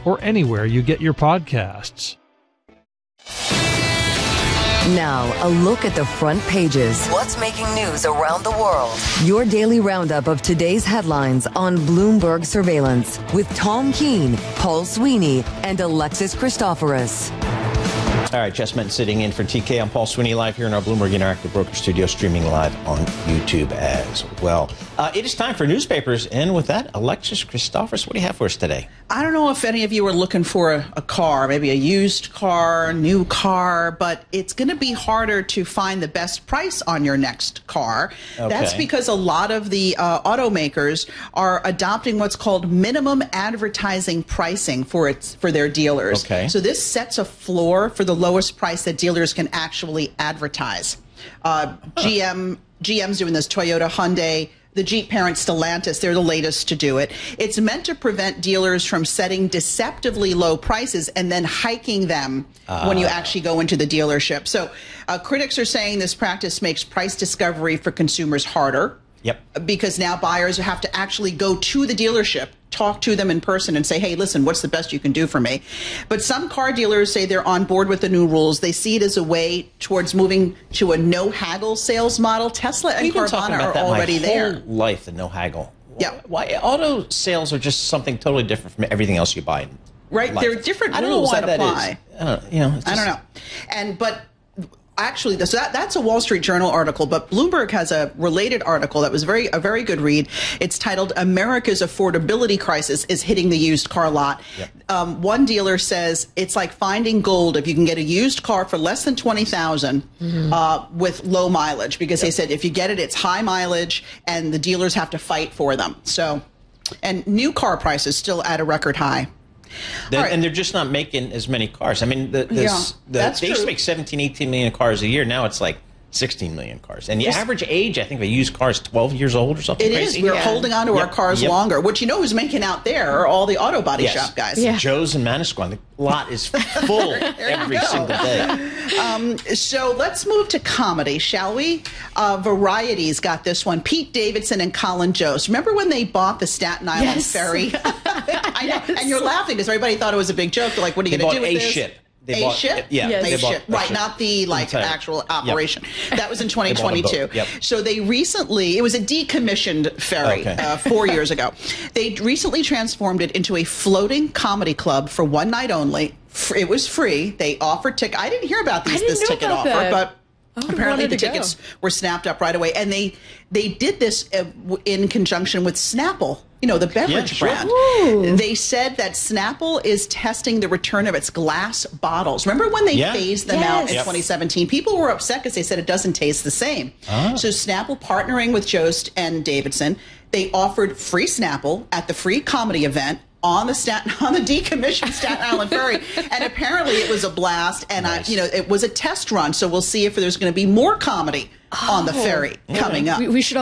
or anywhere you get your podcasts. Now, a look at the front pages. What's making news around the world? Your daily roundup of today's headlines on Bloomberg Surveillance with Tom Keene, Paul Sweeney, and Alexis Christoforous. All right, Jess Menton sitting in for TK. I'm Paul Sweeney, live here in our Bloomberg Interactive Broker Studio, streaming live on YouTube as well. It is time for newspapers, and with that, Alexis Christoforous, what do you have for us today? I don't know if any of you are looking for a car, maybe a used car, new car, but it's going to be harder to find the best price on your next car. Okay. That's because a lot of the automakers are adopting what's called minimum advertising pricing for their dealers. Okay. So this sets a floor for the lowest price that dealers can actually advertise. GM's doing this, Toyota, Hyundai, the Jeep parent Stellantis, they're the latest to do it. It's meant to prevent dealers from setting deceptively low prices and then hiking them when you actually go into the dealership. So critics are saying this practice makes price discovery for consumers harder. Yep. Because now buyers have to actually go to the dealership, talk to them in person and say, hey, listen, what's the best you can do for me? But some car dealers say they're on board with the new rules. They see it as a way towards moving to a no-haggle sales model. Tesla and Carvana are already there. My whole life, the no-haggle. Yeah. Why? Auto sales are just something totally different from everything else you buy. Right. There are different rules that apply. I don't know. But actually, that's a Wall Street Journal article, but Bloomberg has a related article that was a very good read. It's titled "America's Affordability Crisis is Hitting the Used Car Lot." Yep. One dealer says it's like finding gold if you can get a used car for less than $20,000 with low mileage, because they said if you get it, it's high mileage, and the dealers have to fight for them. So, and new car prices still at a record high. And they're just not making as many cars. I mean, they used to make 17, 18 million cars a year. Now it's like 16 million cars. And the average age, I think, of a used car is 12 years old or something crazy. It is. We're holding on to our cars longer. Which, you know who's making out there are all the auto body shop guys. Yeah. Joe's and Manasquan. The lot is full every single day. So let's move to comedy, shall we? Variety's got this one. Pete Davidson and Colin Jost. Remember when they bought the Staten Island ferry? I know. And you're laughing because everybody thought it was a big joke. They're like, what are you going to do with this? Ship. A ship? Yeah. They bought right, not the actual operation. Yep. That was in 2022. Yep. So they recently, it was a decommissioned ferry 4 years ago. They recently transformed it into a floating comedy club for one night only. It was free. They offered tickets. I didn't hear about this ticket offer, but apparently the tickets were snapped up right away. And they did this in conjunction with Snapple. You know, the beverage brand. Ooh. They said that Snapple is testing the return of its glass bottles. Remember when they phased them out in 2017? People were upset because they said it doesn't taste the same. So Snapple, partnering with Jost and Davidson, they offered free Snapple at the free comedy event on the decommissioned Staten Island ferry, and apparently it was a blast. And it was a test run, so we'll see if there's going to be more comedy on the ferry coming up. We should all